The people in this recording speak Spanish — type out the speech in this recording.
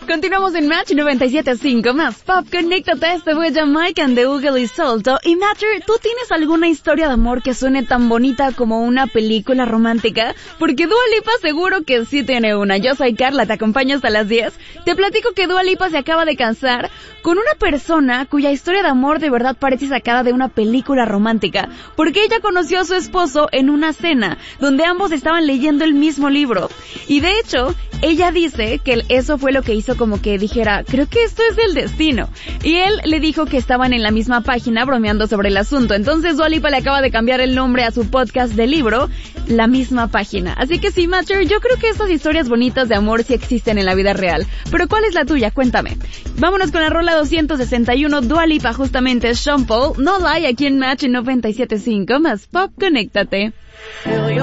Continuamos en Match 97.5, más pop, conéctate. Este fue Jamaican de Ugly y Solto. Y Matcher, ¿tú tienes alguna historia de amor que suene tan bonita como una película romántica? Porque Dua Lipa seguro que sí tiene una. Yo soy Carla, te acompaño hasta las 10. Te platico que Dua Lipa se acaba de casar con una persona cuya historia de amor de verdad parece sacada de una película romántica. Porque ella conoció a su esposo en una cena, donde ambos estaban leyendo el mismo libro. Y de hecho, ella dice que eso fue lo que hizo como que dijera, creo que esto es el destino. Y él le dijo que estaban en la misma página bromeando sobre el asunto. Entonces Dua Lipa le acaba de cambiar el nombre a su podcast de libro, La Misma Página. Así que sí, Matcher, yo creo que estas historias bonitas de amor sí existen en la vida real. Pero ¿cuál es la tuya? Cuéntame. Vámonos con la rola 261, Dua Lipa, justamente Sean Paul, No Lie, aquí en Match 97.5, más pop, conéctate.